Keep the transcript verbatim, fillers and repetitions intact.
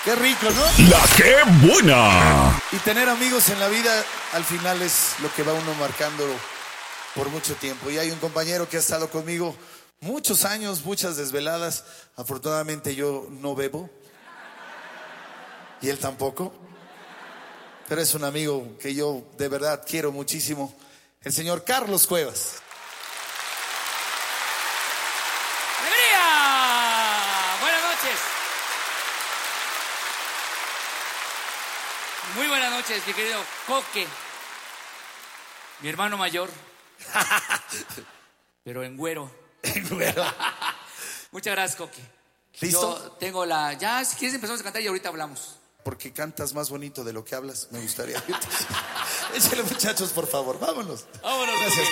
Qué rico, ¿no? La que buena. Y tener amigos en la vida al final es lo que va uno marcando por mucho tiempo. Y hay un compañero que ha estado conmigo muchos años, muchas desveladas. Afortunadamente yo no bebo. Y él tampoco. Pero es un amigo que yo de verdad quiero muchísimo. El señor Carlos Cuevas. ¡Alegría! Buenas noches. Muy buenas noches, mi querido Coque. Mi hermano mayor. Pero en güero. En güero. Muchas gracias, Coque. ¿Listo? Yo tengo la... Ya, si quieres empezamos a cantar y ahorita hablamos. Porque cantas más bonito de lo que hablas, me gustaría. Échale, muchachos, por favor, vámonos. Vámonos. Gracias.